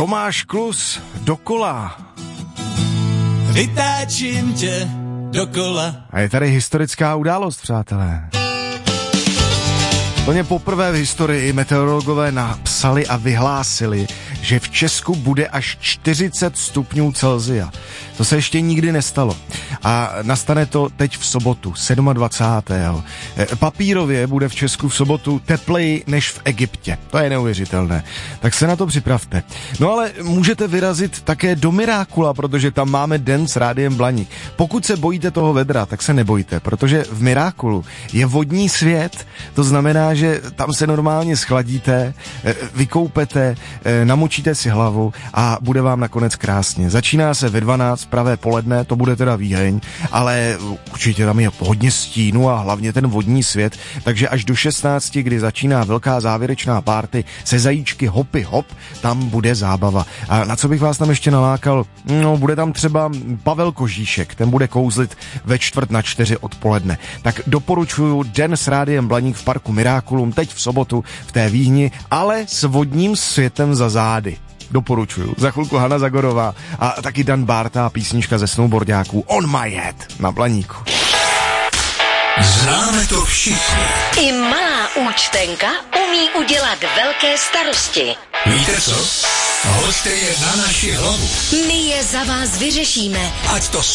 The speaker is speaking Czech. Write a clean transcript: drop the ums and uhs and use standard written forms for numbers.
Tomáš Klus, Dokola. Vytáčím tě dokola. A je tady historická událost, přátelé. Plně poprvé v historii meteorologové napsali a vyhlásili, že v Česku bude až 40 stupňů Celsia. To se ještě nikdy nestalo. A nastane to teď v sobotu, 27. Papírově bude v Česku v sobotu tepleji než v Egyptě. To je neuvěřitelné. Tak se na to připravte. No ale můžete vyrazit také do Mirákula, protože tam máme den s Rádiem Blaník. Pokud se bojíte toho vedra, tak se nebojte, protože v Mirákulu je vodní svět. To znamená, že tam se normálně schladíte, vykoupete, namočíte si hlavu a bude vám nakonec krásně. Začíná se ve 12, pravé poledne, to bude teda Víheň, ale určitě tam je hodně stínu a hlavně ten vodní svět, takže až do 16, kdy začíná velká závěrečná party se zajíčky hopy hop, tam bude zábava. A na co bych vás tam ještě nalákal? No, bude tam třeba Pavel Kožíšek, ten bude kouzlit ve 3:45 odpoledne. Tak doporučuju den s Rádiem Blaník v parku Mirákulum, teď v sobotu v té Víhni, ale s vodním světem za zády. Doporučuju. Za chvilku Hana Zagorová a taky Dan Bárta, písnička ze snowboardáků On My Head na Blaníku. Známe to všichni. I malá účtenka umí udělat velké starosti. Víte co? Hoďte je na naši hlavu. My je za vás vyřešíme. Ať to